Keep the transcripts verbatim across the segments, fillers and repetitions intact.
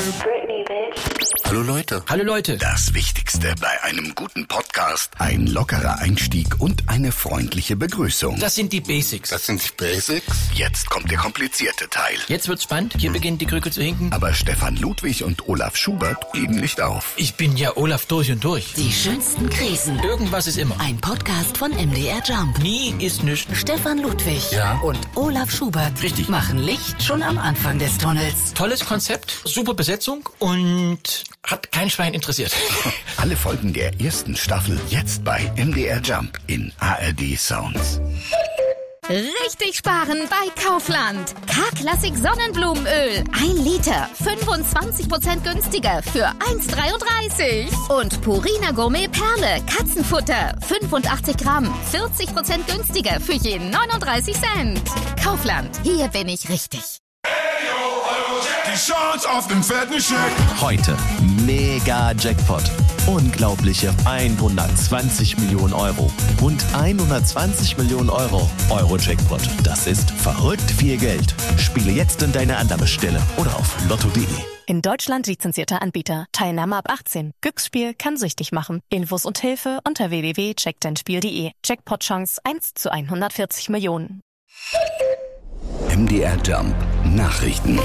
Britney, bitch. Hallo Leute. Hallo Leute. Das Wichtigste bei einem guten Podcast: ein lockerer Einstieg und eine freundliche Begrüßung. Das sind die Basics. Das sind die Basics? Jetzt kommt der komplizierte Teil. Jetzt wird's spannend. Hier hm. beginnt die Krücke zu hinken. Aber Stefan Ludwig und Olaf Schubert geben nicht auf. Ich bin ja Olaf durch und durch. Die schönsten Krisen. Irgendwas ist immer. Ein Podcast von M D R Jump. Nie ist nichts. Stefan Ludwig ja. und Olaf Schubert Richtig. machen Licht schon am Anfang des Tunnels. Tolles Konzept, super Besetzung und hat kein Schwein interessiert. Alle Folgen der ersten Staffel jetzt bei M D R Jump in A R D Sounds. Richtig sparen bei Kaufland. K-Klassik Sonnenblumenöl. Ein Liter. fünfundzwanzig Prozent günstiger für eins Komma dreiunddreißig. Und Purina Gourmet Perle. Katzenfutter. fünfundachtzig Gramm. vierzig Prozent günstiger für je neununddreißig Cent. Kaufland. Hier bin ich richtig. Die Chance auf den fetten Scheck. Heute mega Jackpot. Unglaubliche hundertzwanzig Millionen Euro. Und hundertzwanzig Millionen Euro Euro-Jackpot. Das ist verrückt viel Geld. Spiele jetzt in deine Annahmestelle oder auf lotto punkt de. In Deutschland lizenzierter Anbieter. Teilnahme ab achtzehn. Glücksspiel kann süchtig machen. Infos und Hilfe unter w w w punkt check dein spiel punkt de. Jackpot-Chance eins zu hundertvierzig Millionen. M D R Jump Nachrichten.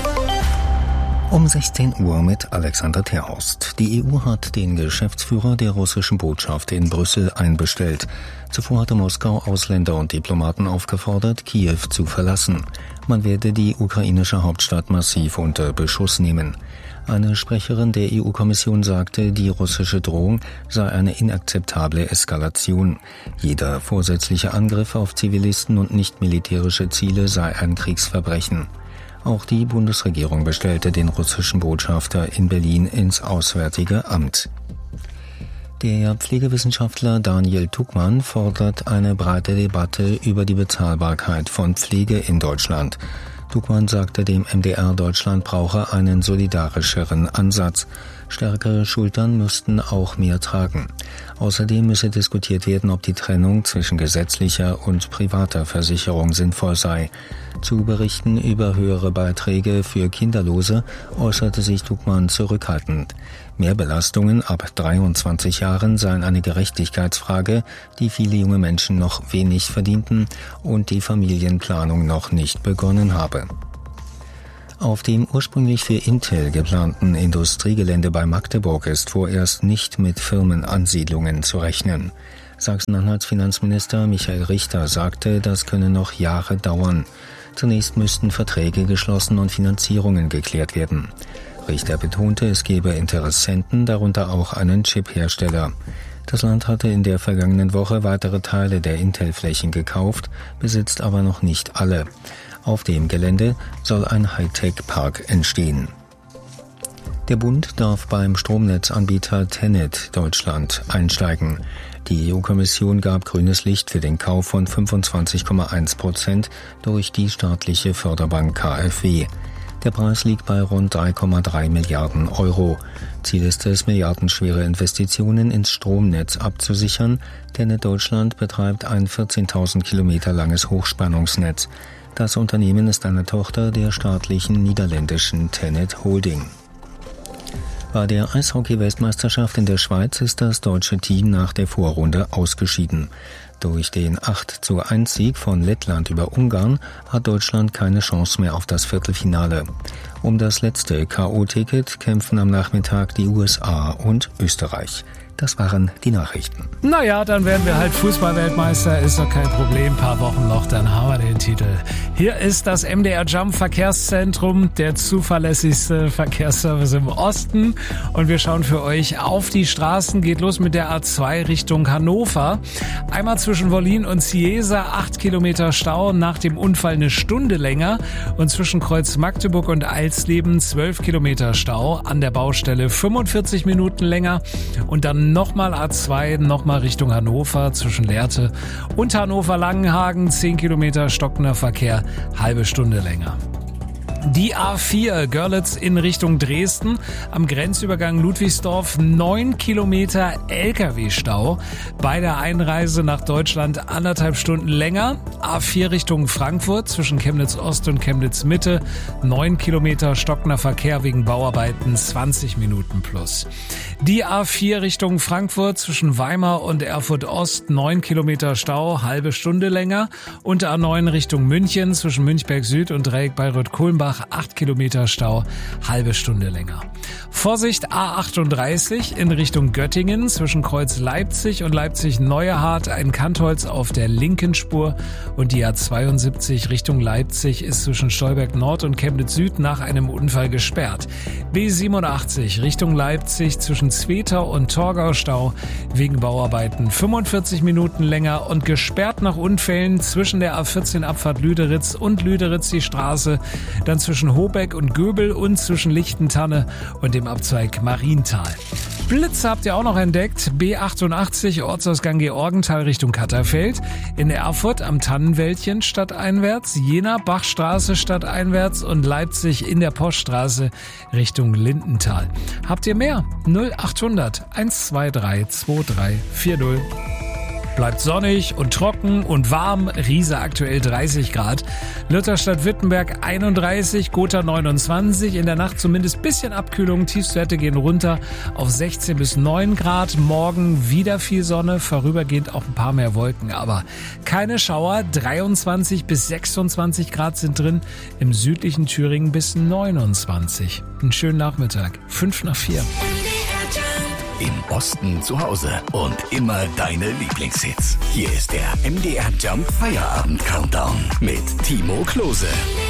Um sechzehn Uhr mit Alexander Terhorst. Die E U hat den Geschäftsführer der russischen Botschaft in Brüssel einbestellt. Zuvor hatte Moskau Ausländer und Diplomaten aufgefordert, Kiew zu verlassen. Man werde die ukrainische Hauptstadt massiv unter Beschuss nehmen. Eine Sprecherin der E U-Kommission sagte, die russische Drohung sei eine inakzeptable Eskalation. Jeder vorsätzliche Angriff auf Zivilisten und nicht militärische Ziele sei ein Kriegsverbrechen. Auch die Bundesregierung bestellte den russischen Botschafter in Berlin ins Auswärtige Amt. Der Pflegewissenschaftler Daniel Tuckmann fordert eine breite Debatte über die Bezahlbarkeit von Pflege in Deutschland. Tuckmann sagte dem M D R, Deutschland brauche einen solidarischeren Ansatz. Stärkere Schultern müssten auch mehr tragen. Außerdem müsse diskutiert werden, ob die Trennung zwischen gesetzlicher und privater Versicherung sinnvoll sei. Zu Berichten über höhere Beiträge für Kinderlose äußerte sich Tuckmann zurückhaltend. Mehrbelastungen ab dreiundzwanzig Jahren seien eine Gerechtigkeitsfrage, die viele junge Menschen noch wenig verdienten und die Familienplanung noch nicht begonnen habe. Auf dem ursprünglich für Intel geplanten Industriegelände bei Magdeburg ist vorerst nicht mit Firmenansiedlungen zu rechnen. Sachsen-Anhalts Finanzminister Michael Richter sagte, das könne noch Jahre dauern. Zunächst müssten Verträge geschlossen und Finanzierungen geklärt werden. Richter betonte, es gebe Interessenten, darunter auch einen Chiphersteller. Das Land hatte in der vergangenen Woche weitere Teile der Intel-Flächen gekauft, besitzt aber noch nicht alle. Auf dem Gelände soll ein Hightech-Park entstehen. Der Bund darf beim Stromnetzanbieter TenneT Deutschland einsteigen. Die E U-Kommission gab grünes Licht für den Kauf von fünfundzwanzig Komma eins Prozent durch die staatliche Förderbank K f W. Der Preis liegt bei rund drei Komma drei Milliarden Euro. Ziel ist es, milliardenschwere Investitionen ins Stromnetz abzusichern. TenneT Deutschland betreibt ein vierzehntausend Kilometer langes Hochspannungsnetz. Das Unternehmen ist eine Tochter der staatlichen niederländischen TenneT Holding. Bei der Eishockey-Weltmeisterschaft in der Schweiz ist das deutsche Team nach der Vorrunde ausgeschieden. Durch den acht zu eins Sieg von Lettland über Ungarn hat Deutschland keine Chance mehr auf das Viertelfinale. Um das letzte K O-Ticket kämpfen am Nachmittag die U S A und Österreich. Das waren die Nachrichten. Naja, dann werden wir halt Fußball-Weltmeister, ist doch kein Problem. Ein paar Wochen noch, dann haben wir den Titel. Hier ist das M D R Jump Verkehrszentrum, der zuverlässigste Verkehrsservice im Osten. Und wir schauen für euch auf die Straßen. Geht los mit der A zwei Richtung Hannover. Einmal zwischen Wollin und Ciesa, acht Kilometer Stau, nach dem Unfall eine Stunde länger. Und zwischen Kreuz Magdeburg und Alsleben zwölf Kilometer Stau, an der Baustelle fünfundvierzig Minuten länger. Und dann nochmal A zwei, nochmal Richtung Hannover zwischen Lehrte und Hannover-Langenhagen, zehn Kilometer stockender Verkehr, halbe Stunde länger. Die A vier Görlitz in Richtung Dresden, am Grenzübergang Ludwigsdorf neun Kilometer L K W-Stau. Bei der Einreise nach Deutschland anderthalb Stunden länger. A vier Richtung Frankfurt zwischen Chemnitz Ost und Chemnitz Mitte neun Kilometer stockender Verkehr wegen Bauarbeiten, zwanzig Minuten plus. Die A vier Richtung Frankfurt zwischen Weimar und Erfurt Ost neun Kilometer Stau, halbe Stunde länger. Und A neun Richtung München zwischen Münchberg Süd und Dreieck Bayreuth-Kulmbach acht Kilometer Stau, halbe Stunde länger. Vorsicht A achtunddreißig in Richtung Göttingen zwischen Kreuz Leipzig und Leipzig-Neuerhardt, ein Kantholz auf der linken Spur. Und die A zweiundsiebzig Richtung Leipzig ist zwischen Stolberg Nord und Chemnitz Süd nach einem Unfall gesperrt. B siebenundachtzig Richtung Leipzig zwischen Zwetau und Torgau Stau wegen Bauarbeiten, fünfundvierzig Minuten länger und gesperrt nach Unfällen zwischen der A vierzehn Abfahrt Lüderitz und Lüderitz die Straße, dann zwischen Hobeck und Göbel und zwischen Lichtentanne und dem Abzweig Marienthal. Blitze habt ihr auch noch entdeckt. B achtundachtzig Ortsausgang Georgenthal Richtung Katterfeld. In Erfurt am Tannenwäldchen stadteinwärts, Jena Bachstraße stadteinwärts und Leipzig in der Poststraße Richtung Lindenthal. Habt ihr mehr? null achthundert hundertzweiundzwanzig zweiunddreißig vierzig. Bleibt sonnig und trocken und warm. Riese aktuell dreißig Grad. Lutherstadt-Wittenberg einunddreißig, Gotha neunundzwanzig. In der Nacht zumindest bisschen Abkühlung. Tiefstwerte gehen runter auf sechzehn bis neun Grad. Morgen wieder viel Sonne, vorübergehend auch ein paar mehr Wolken. Aber keine Schauer. dreiundzwanzig bis sechsundzwanzig Grad sind drin. Im südlichen Thüringen bis neunundzwanzig. Einen schönen Nachmittag. fünf nach vier. Im Osten zu Hause und immer deine Lieblingshits. Hier ist der M D R Jump Feierabend Countdown mit Timo Klose.